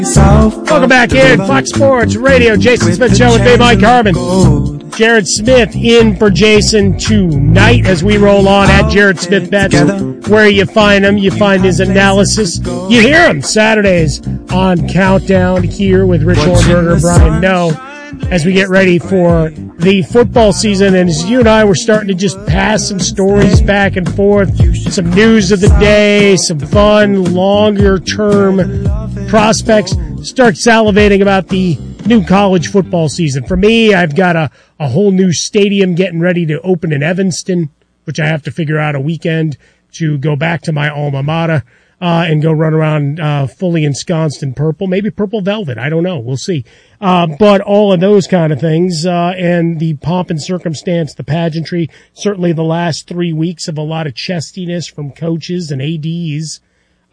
Welcome back in. Fox Sports Radio. Jason Smith Show with me, Mike Harmon. Jared Smith in for Jason tonight as we roll on at Jared Smith Bets. Where you find him, you find his analysis. You hear him Saturdays on Countdown here with Rich Hornberger, Brian Noe, as we get ready for the football season. And as you and I were starting to just pass some stories back and forth, some news of the day, some fun, longer-term prospects, start salivating about the new college football season. For me, I've got a whole new stadium getting ready to open in Evanston, which I have to figure out a weekend to go back to my alma mater and go run around fully ensconced in purple, maybe purple velvet. I don't know. We'll see. But all of those kind of things and the pomp and circumstance, the pageantry, certainly the last 3 weeks of a lot of chestiness from coaches and ADs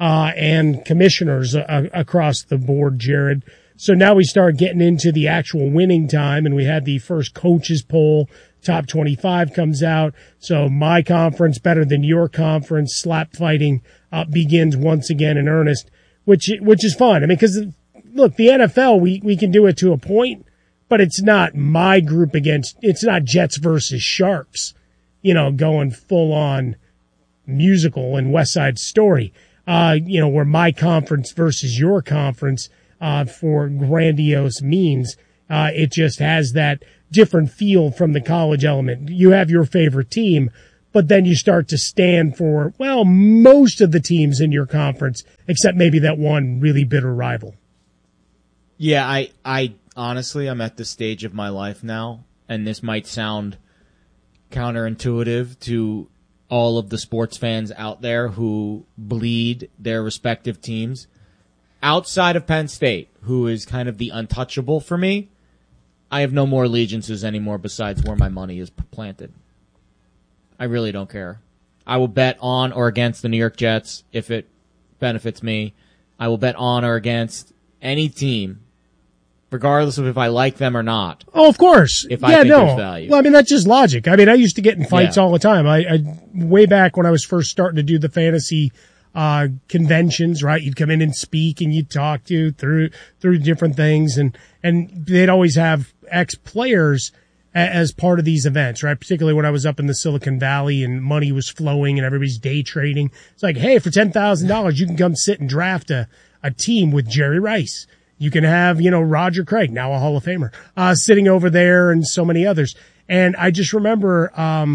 and commissioners across the board, Jared. So now we start getting into the actual winning time, and we had the first coaches poll. Top 25 comes out. So my conference better than your conference. Slap fighting begins once again in earnest, which is fun. I mean, because look, the NFL, we can do it to a point, but it's not my group it's not Jets versus Sharks, going full on musical and West Side Story. Where my conference versus your conference, for grandiose means, it just has that different feel from the college element. You have your favorite team, but then you start to stand for, most of the teams in your conference, except maybe that one really bitter rival. Yeah, I honestly, I'm at the stage of my life now, and this might sound counterintuitive to all of the sports fans out there who bleed their respective teams. Outside of Penn State, who is kind of the untouchable for me, I have no more allegiances anymore besides where my money is planted. I really don't care. I will bet on or against the New York Jets if it benefits me. I will bet on or against any team, regardless of if I like them or not. Oh, of course. If I think there's value. Well, I mean, that's just logic. I mean, I used to get in fights all the time. I way back when I was first starting to do the fantasy conventions, right? You'd come in and speak and you'd talk through different things, and they'd always have ex-players as part of these events, right? Particularly when I was up in the Silicon Valley and money was flowing and everybody's day trading. It's like, hey, for $10,000, you can come sit and draft a team with Jerry Rice. You can have, Roger Craig, now a Hall of Famer, sitting over there, and so many others. And I just remember,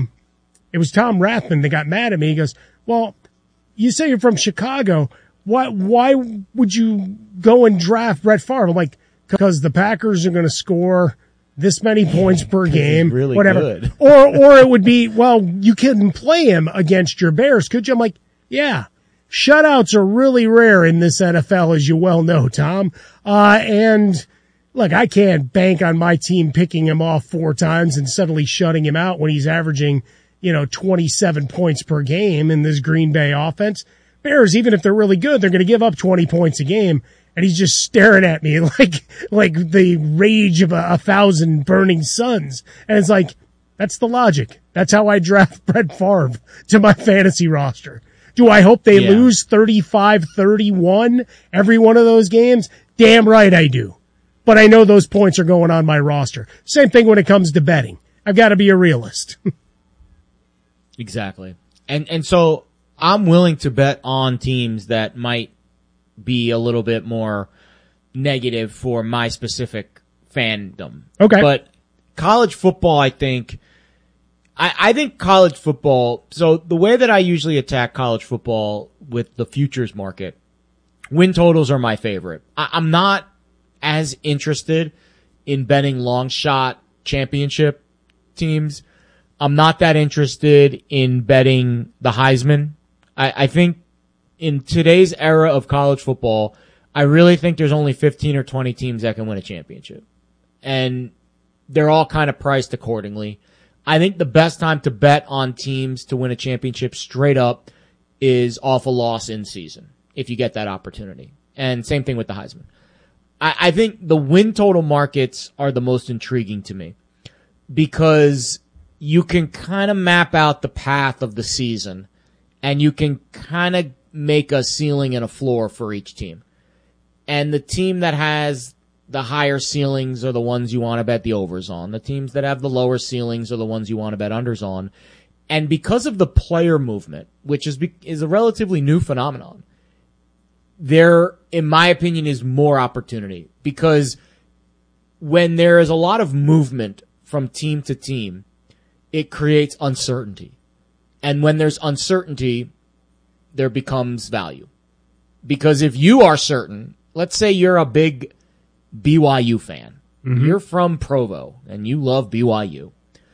it was Tom Rathman that got mad at me. He goes, well, you say you're from Chicago. Why would you go and draft Brett Favre? I'm like, because the Packers are going to score this many points per game, really whatever. Good. Or it would be, you couldn't play him against your Bears, could you? I'm like, yeah. Shutouts are really rare in this NFL, as you well know, Tom. And look, I can't bank on my team picking him off 4 times and suddenly shutting him out when he's averaging, 27 points per game in this Green Bay offense. Bears, even if they're really good, they're going to give up 20 points a game. And he's just staring at me like the rage of 1,000 burning suns. And it's like, that's the logic. That's how I draft Brett Favre to my fantasy roster. Do I hope they lose 35-31 every one of those games? Damn right I do. But I know those points are going on my roster. Same thing when it comes to betting. I've got to be a realist. Exactly. And so I'm willing to bet on teams that might be a little bit more negative for my specific fandom. Okay. But college football, I think college football, so the way that I usually attack college football with the futures market, win totals are my favorite. I'm not as interested in betting long shot championship teams. I'm not that interested in betting the Heisman. I think in today's era of college football, I really think there's only 15 or 20 teams that can win a championship. And they're all kind of priced accordingly. I think the best time to bet on teams to win a championship straight up is off a loss in season, if you get that opportunity. And same thing with the Heisman. I think the win total markets are the most intriguing to me because you can kind of map out the path of the season and you can kind of make a ceiling and a floor for each team. And the team that has the higher ceilings are the ones you want to bet the overs on. The teams that have the lower ceilings are the ones you want to bet unders on. And because of the player movement, which is a relatively new phenomenon, there, in my opinion, is more opportunity. Because when there is a lot of movement from team to team, it creates uncertainty. And when there's uncertainty, there becomes value. Because if you are certain, let's say you're a big BYU fan. Mm-hmm. You're from Provo and you love BYU.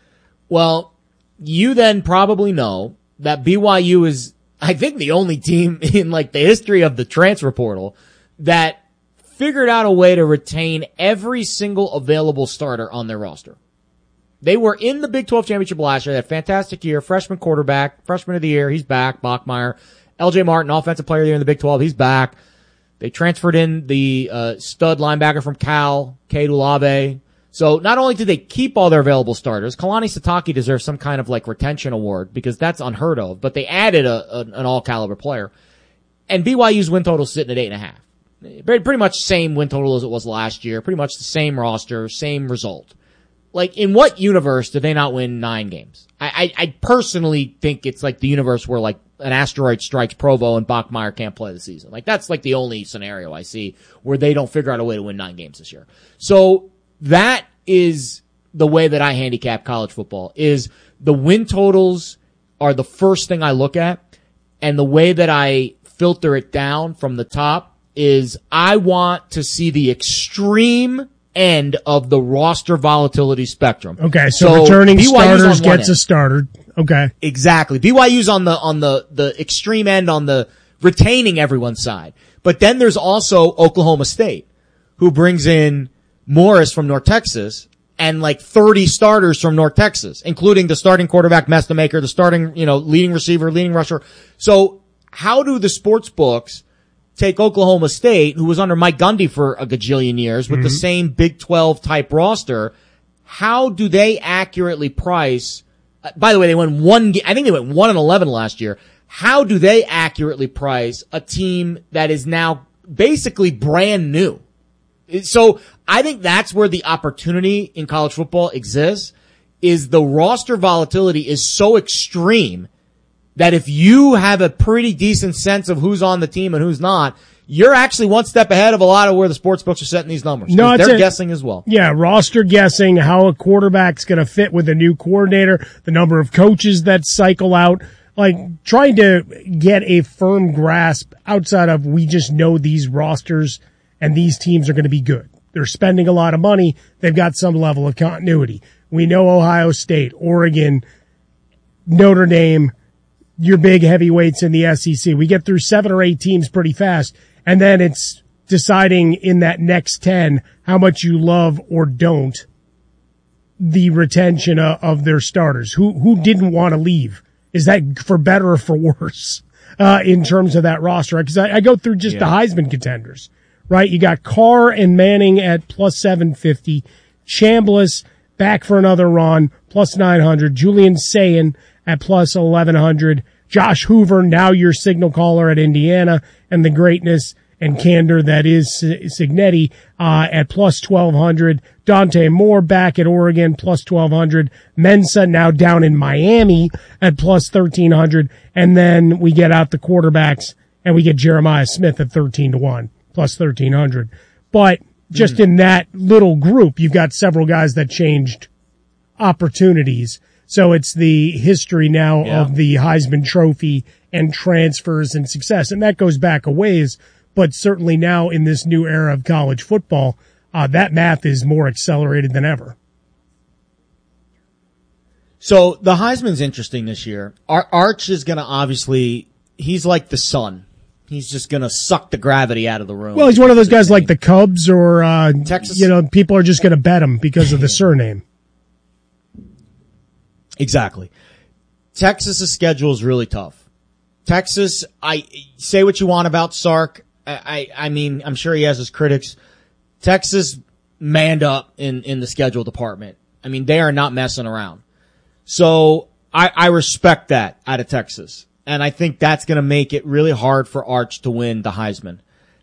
Well, you then probably know that BYU is, I think, the only team in like the history of the transfer portal that figured out a way to retain every single available starter on their roster. They were in the Big 12 championship last year. They had a fantastic year. Freshman quarterback, freshman of the year. He's back. Bachmeier. LJ Martin, offensive player of the year in the Big 12. He's back. They transferred in the stud linebacker from Cal, Cade Olave. So not only did they keep all their available starters, Kalani Sitake deserves some kind of like retention award because that's unheard of, but they added an all-caliber player. And BYU's win total is sitting at 8.5. Pretty much same win total as it was last year. Pretty much the same roster, same result. Like, in what universe did they not win 9 games? I personally think it's like the universe where like an asteroid strikes Provo and Bachmeier can't play the season. Like, that's like the only scenario I see where they don't figure out a way to win 9 games this year. So that is the way that I handicap college football, is the win totals are the first thing I look at, and the way that I filter it down from the top is I want to see the extreme end of the roster volatility spectrum. Okay, so returning BYU's starters gets a starter. Okay. Exactly. BYU's on the extreme end on the retaining everyone's side. But then there's also Oklahoma State, who brings in Morris from North Texas and like 30 starters from North Texas, including the starting quarterback, Mestamaker, the starting, leading receiver, leading rusher. So how do the sports books take Oklahoma State, who was under Mike Gundy for a gajillion years with the same Big 12 type roster? How do they accurately price? By the way, they won I think they went 1-11 last year. How do they accurately price a team that is now basically brand new? So I think that's where the opportunity in college football exists, is the roster volatility is so extreme that if you have a pretty decent sense of who's on the team and who's not, you're actually one step ahead of a lot of where the sports books are setting these numbers. No, they're guessing as well. Yeah, roster guessing, how a quarterback's going to fit with a new coordinator, the number of coaches that cycle out, like trying to get a firm grasp outside of we just know these rosters and these teams are going to be good. They're spending a lot of money. They've got some level of continuity. We know Ohio State, Oregon, Notre Dame, your big heavyweights in the SEC. We get through 7 or 8 teams pretty fast, and then it's deciding in that next 10 how much you love or don't the retention of their starters. Who didn't want to leave? Is that for better or for worse in terms of that roster? Because I go through just the Heisman contenders, right? You got Carr and Manning at plus 750, Chambliss back for another run, plus 900, Julian Sayin at plus 1,100. Josh Hoover, now your signal caller at Indiana, and the greatness and candor that is Cignetti at plus 1,200. Dante Moore back at Oregon, plus 1,200. Mensa now down in Miami at plus 1,300. And then we get out the quarterbacks, and we get Jeremiah Smith at 13-1, plus 1,300. But just in that little group, you've got several guys that changed opportunities. So it's the history now of the Heisman Trophy and transfers and success. And that goes back a ways, but certainly now in this new era of college football, that math is more accelerated than ever. So the Heisman's interesting this year. Arch is going to obviously, he's like the sun. He's just going to suck the gravity out of the room. Well, he's one of those guys like the Cubs or, Texas. People are just going to bet him because of the surname. Exactly. Texas's schedule is really tough. Texas, I say what you want about Sark. I mean, I'm sure he has his critics. Texas manned up in the schedule department. I mean, they are not messing around. So I respect that out of Texas. And I think that's going to make it really hard for Arch to win the Heisman.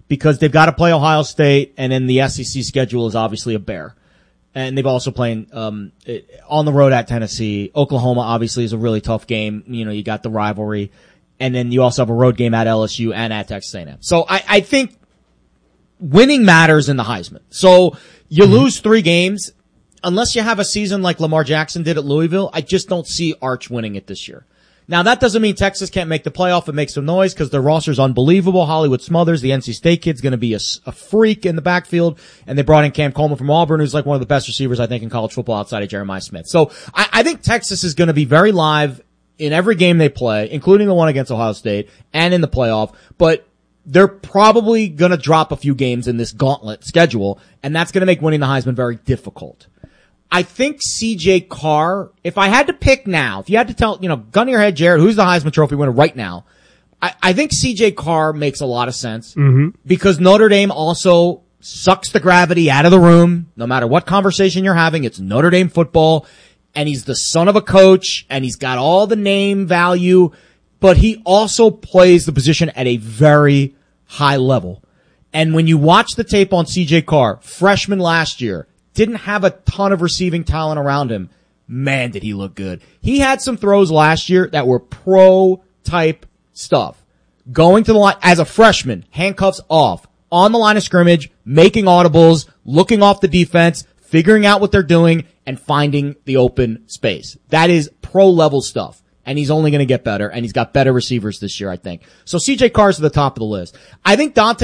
because they've got to play Ohio State, and then the SEC schedule is obviously a bear. And they've also playing on the road at Tennessee. Oklahoma obviously is a really tough game. You got the rivalry. And then you also have a road game at LSU and at Texas A&M. So I think winning matters in the Heisman. So you lose 3 games. Unless you have a season like Lamar Jackson did at Louisville, I just don't see Arch winning it this year. Now, that doesn't mean Texas can't make the playoff and make some noise because their roster's unbelievable. Hollywood Smothers, the NC State kid's going to be a freak in the backfield. And they brought in Cam Coleman from Auburn, who's like one of the best receivers, I think, in college football outside of Jeremiah Smith. So I think Texas is going to be very live in every game they play, including the one against Ohio State and in the playoff. But they're probably going to drop a few games in this gauntlet schedule, and that's going to make winning the Heisman very difficult. I think CJ Carr, if I had to pick now, if you had to tell, gun to your head, Jared, who's the Heisman Trophy winner right now? I think CJ Carr makes a lot of sense because Notre Dame also sucks the gravity out of the room. No matter what conversation you're having, it's Notre Dame football, and he's the son of a coach, and he's got all the name value, but he also plays the position at a very high level. And when you watch the tape on CJ Carr, freshman last year, didn't have a ton of receiving talent around him. Man, did he look good. He had some throws last year that were pro-type stuff. Going to the line as a freshman, handcuffs off, on the line of scrimmage, making audibles, looking off the defense, figuring out what they're doing, and finding the open space. That is pro-level stuff. And he's only going to get better, and he's got better receivers this year, I think. So CJ Carr's at the top of the list. I think Dante